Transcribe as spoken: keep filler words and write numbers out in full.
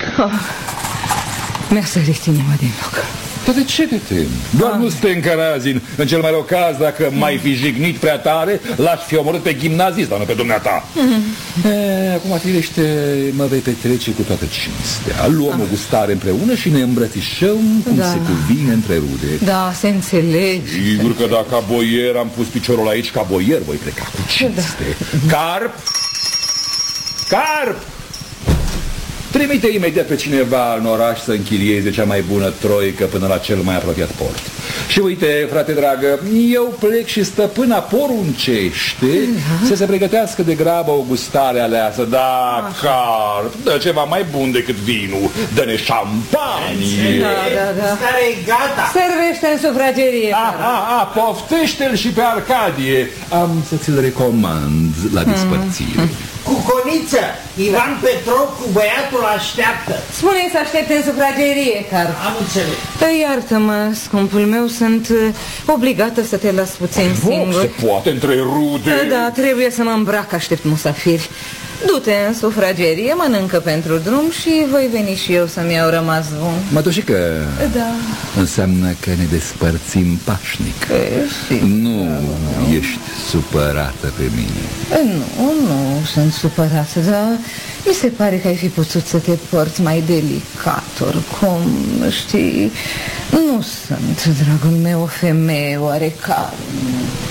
oh. Mi-a sărit inima din loc. Dar de ce te temi? Doar ah. nu să te încărazi în, în cel mai rău caz. Dacă mm. mai fi jignit prea tare, l-aș fi omorât pe gimnazist, dar nu pe dumneata. mm. e, Acum, firește, mă vei petrece cu toată cinstea. Luăm ah. o gustare împreună și ne îmbrățișăm cum da. se cuvine între rude. Da, se înțelege. Sigur că dacă ca boier am pus piciorul aici, ca boier voi pleca cu cinste. da. Carp! Carp! Trimite imediat pe cineva în oraș să închirieze cea mai bună troică până la cel mai apropiat port. Și uite, frate dragă, eu plec și stăpâna poruncește uh-huh. să se pregătească de grabă o gustare aleasă. Da, uh-huh. Carp, dă ceva mai bun decât vinul. Dă-ne șampanie. Da, da, da. Starea e gata. Servește în sufragerie. A, a, a, poftește-l și pe Arcadie. Am să ți-l recomand la despărțire. uh-huh. Cu coniță, Ivan Petrov cu băiatul așteaptă. Spune-i să aștepte în sufragerie, Carp. Am înțeles. Iartă-mă, scumpul meu, sunt obligată să te las puțin singur. Se poate între rude. Da, trebuie să mă îmbrac, aștept musafiri. Du-te în sufragerie, mănâncă pentru drum și voi veni și eu să-mi iau rămas bun. Mătușică, da. Înseamnă că ne despărțim pașnic. E, Nu da, ești supărată pe mine? Nu, nu sunt supărată, dar mi se pare că ai fi putut să te porți mai delicat, oricum, știi. Nu sunt, dragul meu, o femeie oarecare.